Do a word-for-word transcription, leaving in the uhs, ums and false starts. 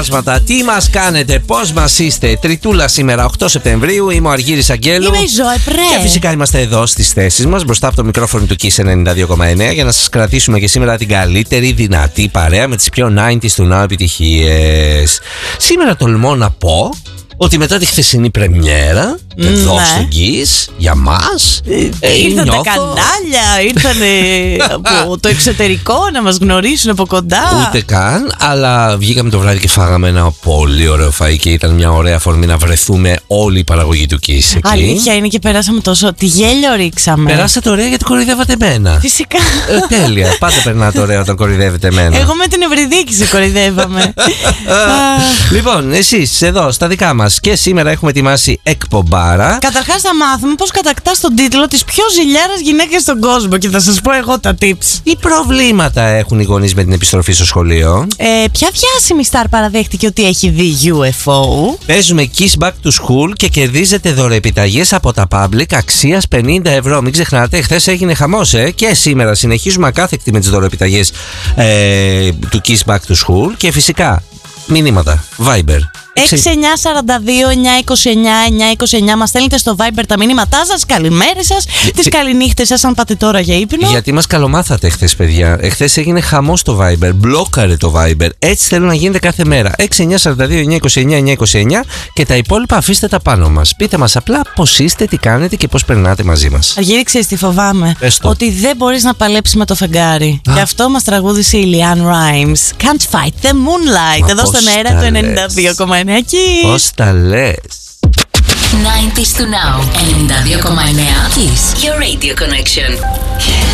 Τι μας κάνετε, πώς μας είστε? Τριτούλα σήμερα, οκτώ Σεπτεμβρίου. Είμαι ο Αργύρης Αγγέλου. Είμαι η Ζωέ Πρέ. Και φυσικά είμαστε εδώ στις θέσεις μας, μπροστά από το μικρόφωνο του Kiss ενενήντα δύο κόμμα εννέα, για να σας κρατήσουμε και σήμερα την καλύτερη δυνατή παρέα με τις πιο ενενήντα του Now επιτυχίες. Σήμερα τολμώ να πω ότι μετά τη χθεσινή πρεμιέρα, mm, εδώ ναι. στο Kiss, για μας, ε, ήρθαν νιώθω... τα κανάλια, ήρθαν από το εξωτερικό να μας γνωρίσουν από κοντά. Ούτε καν, αλλά βγήκαμε το βράδυ και φάγαμε ένα πολύ ωραίο φαΐ και ήταν μια ωραία αφορμή να βρεθούμε όλη η παραγωγή του Kiss εκεί. Αλήθεια είναι, και περάσαμε τόσο, τι γέλιο ρίξαμε. Περάσατε ωραία γιατί κοροϊδεύατε εμένα. Φυσικά. Ε, τέλεια, πάντα περνάτε ωραία όταν κοροϊδεύετε εμένα. Εγώ με την Ευρυδίκη σε κοροϊδεύαμε. Λοιπόν, εσείς εδώ στα δικά μας. Και σήμερα έχουμε ετοιμάσει εκπομπάρα. Καταρχάς θα μάθουμε πώς κατακτάς τον τίτλο της πιο ζηλιάρας γυναίκας στον κόσμο και θα σας πω εγώ τα tips. Τι προβλήματα έχουν οι γονείς με την επιστροφή στο σχολείο? Ε, ποια διάσημη στάρ παραδέχτηκε ότι έχει δει γιου εφ ο? Παίζουμε Kiss Back to School και κερδίζετε δωρεοεπιταγές από τα Public αξίας πενήντα ευρώ. Μην ξεχνάτε, χθες έγινε χαμός, ε? Και σήμερα συνεχίζουμε ακάθεκτη με τις δωρεοεπιταγές ε, του Kiss Back to School. Και φυσικά μηνύματα Viber έξι εννιά τέσσερα δύο εννιά είκοσι εννιά εννιά είκοσι εννιά. Μας στέλνετε στο Viber τα μηνύματά σας, καλημέρες σας, Για... τις καληνύχτες σας αν πάτε τώρα για ύπνο. Γιατί μας καλομάθατε εχθές, παιδιά. Εχθές έγινε χαμός στο Viber, μπλόκαρε το Viber. Έτσι θέλω να γίνεται κάθε μέρα. έξι εννιά τέσσερα δύο εννιά είκοσι εννιά εννιά είκοσι εννιά και τα υπόλοιπα αφήστε τα πάνω μας. Πείτε μας απλά πώς είστε, τι κάνετε και πώς περνάτε μαζί μας. Αργύρη, ξέρεις τι φοβάμαι? Ότι δεν μπορείς να παλέψεις με το φεγγάρι. Α. Γι' αυτό μας τραγούδισε η Λιάν Rhymes. Can't fight the moonlight. Μα εδώ στον αέρα του ενενήντα δύο κόμμα εννέα. Πώς τα λες? ενενήντα του Now ενενήντα δύο κόμμα εννέα Kiss, your radio connection.